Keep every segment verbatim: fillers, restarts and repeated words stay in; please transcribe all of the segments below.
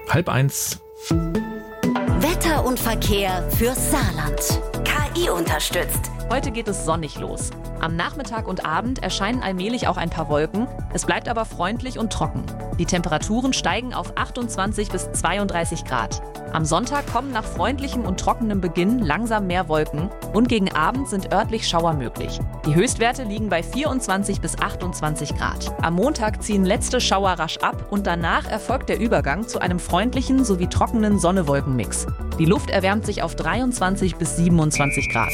halb eins. Wetter und Verkehr fürs Saarland. K I unterstützt. Heute geht es sonnig los. Am Nachmittag und Abend erscheinen allmählich auch ein paar Wolken. Es bleibt aber freundlich und trocken. Die Temperaturen steigen auf achtundzwanzig bis zweiunddreißig Grad. Am Sonntag kommen nach freundlichem und trockenem Beginn langsam mehr Wolken und gegen Abend sind örtlich Schauer möglich. Die Höchstwerte liegen bei vierundzwanzig bis achtundzwanzig Grad. Am Montag ziehen letzte Schauer rasch ab und danach erfolgt der Übergang zu einem freundlichen sowie trockenen Sonne-Wolken-Mix. Die Luft erwärmt sich auf dreiundzwanzig bis siebenundzwanzig Grad.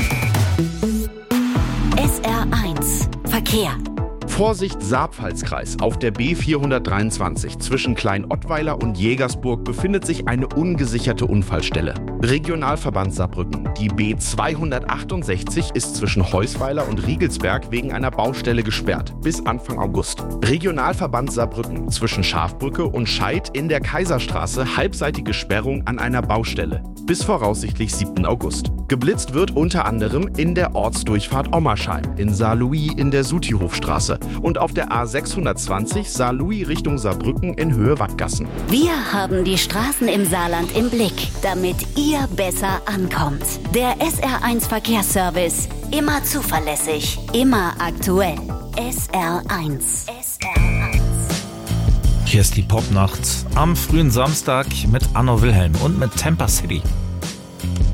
S R eins Verkehr. Vorsicht Saarpfalzkreis. Auf der B vierhundertdreiundzwanzig zwischen Klein-Ottweiler und Jägersburg befindet sich eine ungesicherte Unfallstelle. Regionalverband Saarbrücken. Die B zweihundertachtundsechzig ist zwischen Heusweiler und Riegelsberg wegen einer Baustelle gesperrt. Bis Anfang August. Regionalverband Saarbrücken. Zwischen Schafbrücke und Scheid in der Kaiserstraße halbseitige Sperrung an einer Baustelle. Bis voraussichtlich siebten August. Geblitzt wird unter anderem in der Ortsdurchfahrt Ommersheim, in Saarlouis in der Sutihofstraße und auf der A sechshundertzwanzig Saarlouis Richtung Saarbrücken in Höhe Wattgassen. Wir haben die Straßen im Saarland im Blick, damit ihr besser ankommt. Der S R eins Verkehrsservice. Immer zuverlässig, immer aktuell. S R eins. S R eins. Hier ist die Popnacht am frühen Samstag mit Anno Wilhelm und mit Tampa City.